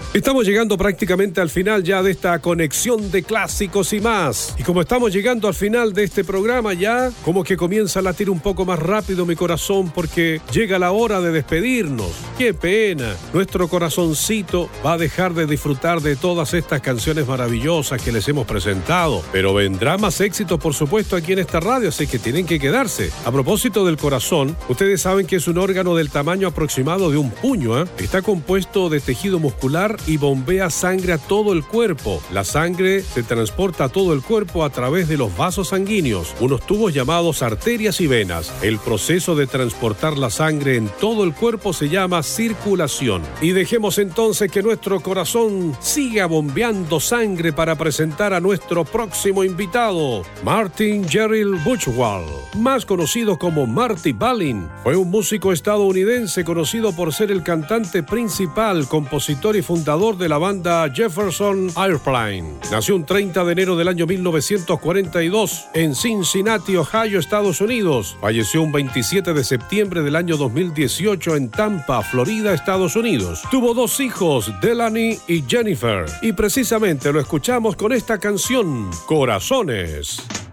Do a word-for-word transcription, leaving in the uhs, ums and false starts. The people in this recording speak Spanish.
Estamos llegando prácticamente al final ya de esta conexión de clásicos y más. Y como estamos llegando al final de este programa ya, como que comienza a latir un poco más rápido mi corazón porque llega la hora de despedirnos. ¡Qué pena! Nuestro corazoncito va a dejar de disfrutar de todas estas canciones maravillosas que les hemos presentado. Pero vendrá más éxito, por supuesto, aquí en esta radio, así que tienen que quedarse. A propósito del corazón, ustedes saben que es un órgano del tamaño aproximado de un puño, ¿eh? Está compuesto de tejido muscular y bombea sangre a todo el cuerpo. La sangre se transporta a todo el cuerpo a través de los vasos sanguíneos, unos tubos llamados arterias y venas. El proceso de transportar la sangre en todo el cuerpo se llama circulación. Y dejemos entonces que nuestro corazón siga bombeando sangre para presentar a nuestro próximo invitado, Martin Gerald Buchwald, más conocido como Marty Balin. Fue un músico estadounidense conocido por ser el cantante principal, compositor y fundador de la banda Jefferson Airplane. Nació un treinta de enero del año mil novecientos cuarenta y dos en Cincinnati, Ohio, Estados Unidos. Falleció un veintisiete de septiembre del año dos mil dieciocho en Tampa, Florida, Estados Unidos. Tuvo dos hijos, Delaney y Jennifer, y precisamente lo escuchamos con esta canción, Corazones.